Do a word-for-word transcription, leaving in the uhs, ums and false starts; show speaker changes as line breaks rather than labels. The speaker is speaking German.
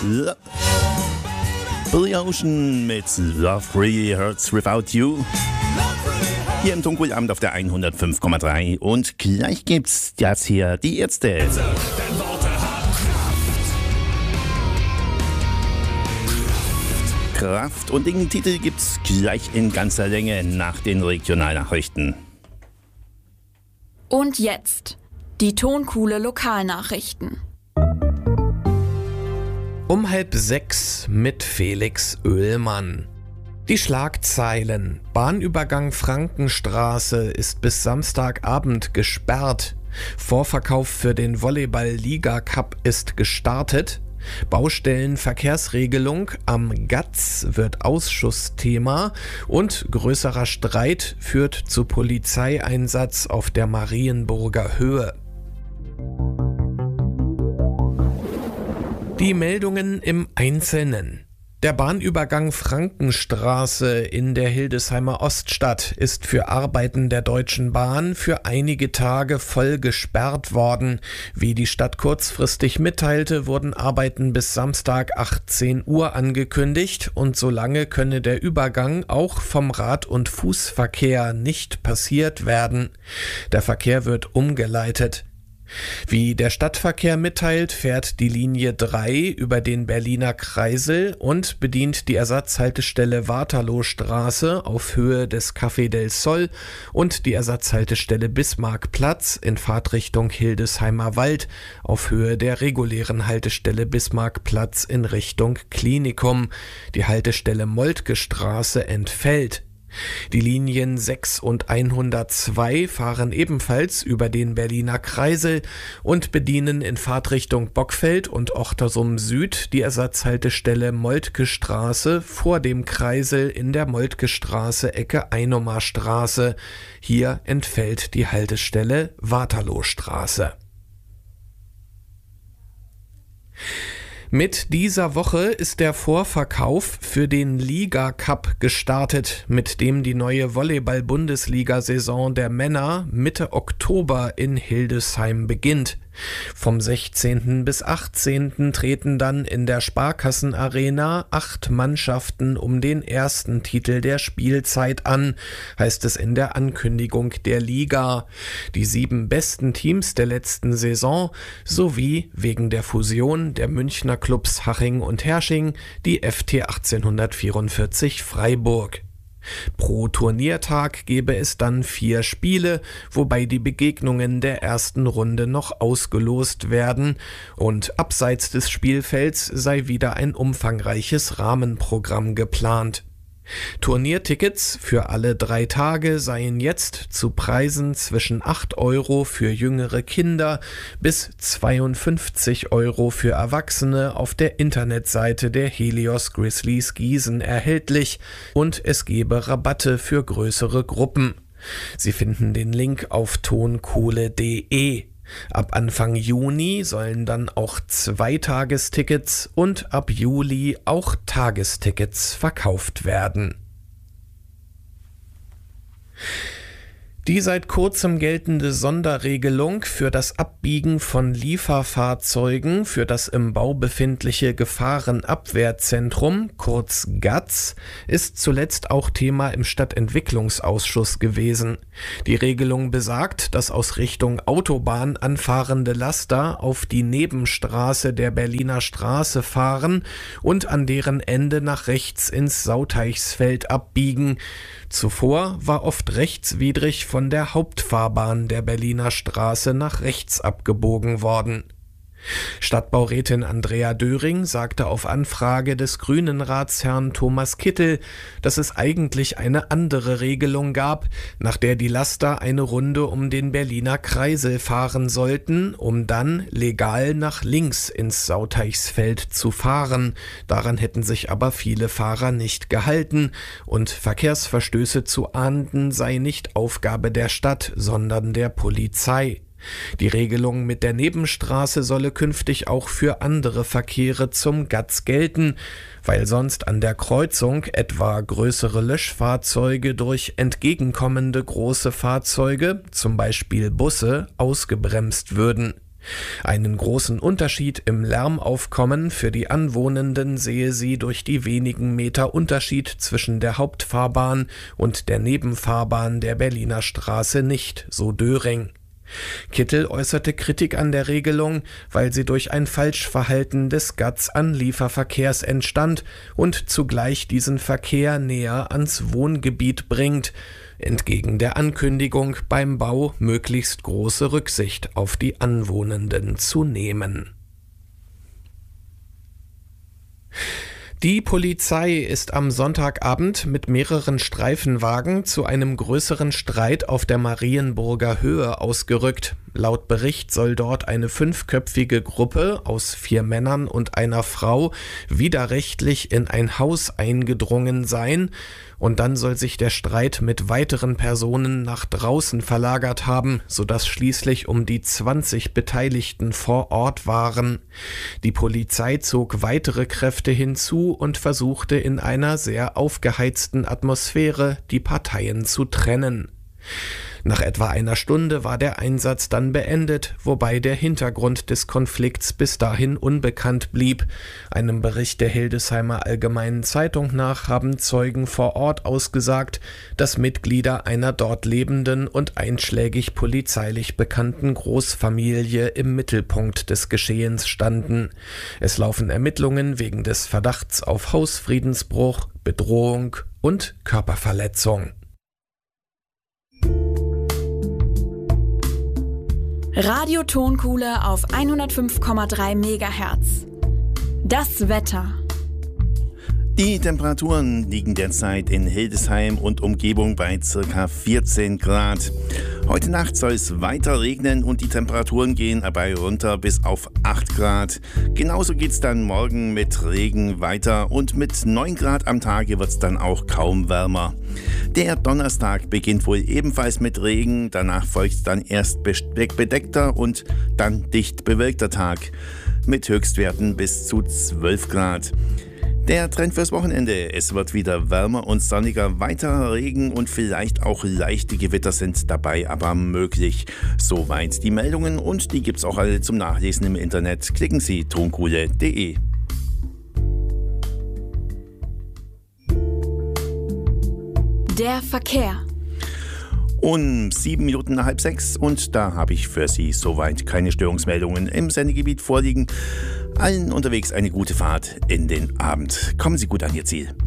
Lo- Billy Ocean mit Love Really Hurts Without You. Hier im Dunkelabend auf der hundertfünf Komma drei. Und gleich gibt's jetzt hier die Ärzte. Kraft und den Titel gibt's gleich in ganzer Länge nach den Regionalnachrichten.
Und jetzt die Tonkuhle Lokalnachrichten.
Um halb sechs mit Felix Oehlmann. Die Schlagzeilen: Bahnübergang Frankenstraße ist bis Samstagabend gesperrt. Vorverkauf für den Volleyball-Liga-Cup ist gestartet. Baustellenverkehrsregelung am Gatz wird Ausschussthema und größerer Streit führt zu Polizeieinsatz auf der Marienburger Höhe. Die Meldungen im Einzelnen. Der Bahnübergang Frankenstraße in der Hildesheimer Oststadt ist für Arbeiten der Deutschen Bahn für einige Tage voll gesperrt worden. Wie die Stadt kurzfristig mitteilte, wurden Arbeiten bis Samstag achtzehn Uhr angekündigt und solange könne der Übergang auch vom Rad- und Fußverkehr nicht passiert werden. Der Verkehr wird umgeleitet. Wie der Stadtverkehr mitteilt, fährt die Linie drei über den Berliner Kreisel und bedient die Ersatzhaltestelle Waterloostraße auf Höhe des Café del Sol und die Ersatzhaltestelle Bismarckplatz in Fahrtrichtung Hildesheimer Wald auf Höhe der regulären Haltestelle Bismarckplatz in Richtung Klinikum. Die Haltestelle Moltke Straße entfällt. Die Linien sechs und hundertzwei fahren ebenfalls über den Berliner Kreisel und bedienen in Fahrtrichtung Bockfeld und Ochtersum Süd die Ersatzhaltestelle Moltke Straße vor dem Kreisel in der Moltke Straße Ecke Einumer Straße. Hier entfällt die Haltestelle Waterloostraße. Mit dieser Woche ist der Vorverkauf für den Liga Cup gestartet, mit dem die neue Volleyball-Bundesliga-Saison der Männer Mitte Oktober in Hildesheim beginnt. Vom sechzehnten bis achtzehnten treten dann in der Sparkassenarena acht Mannschaften um den ersten Titel der Spielzeit an, heißt es in der Ankündigung der Liga. Die sieben besten Teams der letzten Saison sowie wegen der Fusion der Münchner Clubs Haching und Hersching die F T achtzehnhundertvierundvierzig Freiburg. Pro Turniertag gebe es dann vier Spiele, wobei die Begegnungen der ersten Runde noch ausgelost werden und abseits des Spielfelds sei wieder ein umfangreiches Rahmenprogramm geplant. Turniertickets für alle drei Tage seien jetzt zu Preisen zwischen acht Euro für jüngere Kinder bis zweiundfünfzig Euro für Erwachsene auf der Internetseite der Helios Grizzlies Gießen erhältlich und es gebe Rabatte für größere Gruppen. Sie finden den Link auf tonkohle punkt de. Ab Anfang Juni sollen dann auch Zweitagestickets und ab Juli auch Tagestickets verkauft werden. Die seit kurzem geltende Sonderregelung für das Abbiegen von Lieferfahrzeugen für das im Bau befindliche Gefahrenabwehrzentrum, kurz GATZ, ist zuletzt auch Thema im Stadtentwicklungsausschuss gewesen. Die Regelung besagt, dass aus Richtung Autobahn anfahrende Laster auf die Nebenstraße der Berliner Straße fahren und an deren Ende nach rechts ins Sauteichsfeld abbiegen. Zuvor war oft rechtswidrig von der Hauptfahrbahn der Berliner Straße nach rechts abgebogen worden. Stadtbaurätin Andrea Döring sagte auf Anfrage des Grünen-Ratsherrn Thomas Kittel, dass es eigentlich eine andere Regelung gab, nach der die Laster eine Runde um den Berliner Kreisel fahren sollten, um dann legal nach links ins Sauteichsfeld zu fahren. Daran hätten sich aber viele Fahrer nicht gehalten und Verkehrsverstöße zu ahnden sei nicht Aufgabe der Stadt, sondern der Polizei. Die Regelung mit der Nebenstraße solle künftig auch für andere Verkehre zum GATZ gelten, weil sonst an der Kreuzung etwa größere Löschfahrzeuge durch entgegenkommende große Fahrzeuge, zum Beispiel Busse, ausgebremst würden. Einen großen Unterschied im Lärmaufkommen für die Anwohnenden sehe sie durch die wenigen Meter Unterschied zwischen der Hauptfahrbahn und der Nebenfahrbahn der Berliner Straße nicht, so Döring. Kittel äußerte Kritik an der Regelung, weil sie durch ein Falschverhalten des G A T S an Lieferverkehrs entstand und zugleich diesen Verkehr näher ans Wohngebiet bringt, entgegen der Ankündigung, beim Bau möglichst große Rücksicht auf die Anwohnenden zu nehmen. Die Polizei ist am Sonntagabend mit mehreren Streifenwagen zu einem größeren Streit auf der Marienburger Höhe ausgerückt. Laut Bericht soll dort eine fünfköpfige Gruppe aus vier Männern und einer Frau widerrechtlich in ein Haus eingedrungen sein, und dann soll sich der Streit mit weiteren Personen nach draußen verlagert haben, sodass schließlich um die zwanzig Beteiligten vor Ort waren. Die Polizei zog weitere Kräfte hinzu und versuchte in einer sehr aufgeheizten Atmosphäre die Parteien zu trennen. Nach etwa einer Stunde war der Einsatz dann beendet, wobei der Hintergrund des Konflikts bis dahin unbekannt blieb. Einem Bericht der Hildesheimer Allgemeinen Zeitung nach haben Zeugen vor Ort ausgesagt, dass Mitglieder einer dort lebenden und einschlägig polizeilich bekannten Großfamilie im Mittelpunkt des Geschehens standen. Es laufen Ermittlungen wegen des Verdachts auf Hausfriedensbruch, Bedrohung und Körperverletzung.
Radio Tonkuhle auf hundertfünf Komma drei Megahertz. Das Wetter.
Die Temperaturen liegen derzeit in Hildesheim und Umgebung bei ca. vierzehn Grad. Heute Nacht soll es weiter regnen und die Temperaturen gehen dabei runter bis auf acht Grad. Genauso geht es dann morgen mit Regen weiter und mit neun Grad am Tage wird es dann auch kaum wärmer. Der Donnerstag beginnt wohl ebenfalls mit Regen, danach folgt dann erst bedeckter und dann dicht bewölkter Tag mit Höchstwerten bis zu zwölf Grad. Der Trend fürs Wochenende: Es wird wieder wärmer und sonniger, weiter Regen und vielleicht auch leichte Gewitter sind dabei aber möglich. Soweit die Meldungen und die gibt's auch alle zum Nachlesen im Internet. Klicken Sie tonkuhle punkt de.
Der Verkehr.
Um sieben Minuten nach halb sechs und da habe ich für Sie soweit keine Störungsmeldungen im Sendegebiet vorliegen. Allen unterwegs eine gute Fahrt in den Abend. Kommen Sie gut an Ihr Ziel.